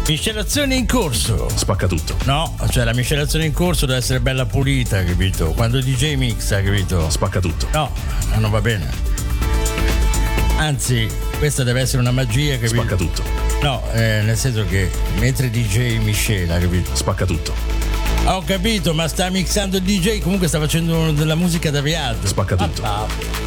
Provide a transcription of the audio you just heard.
Miscelazione in corso. Spacca tutto. No, cioè la miscelazione in corso deve essere bella pulita, capito? Quando il DJ mixa, capito? Spacca tutto. No, non va bene. Anzi, questa deve essere una magia, capito? Spacca tutto. No, nel senso che mentre il DJ miscela, capito? Spacca tutto. Ho capito, ma sta mixando il DJ, comunque sta facendo della musica da viaggio. Spacca tutto.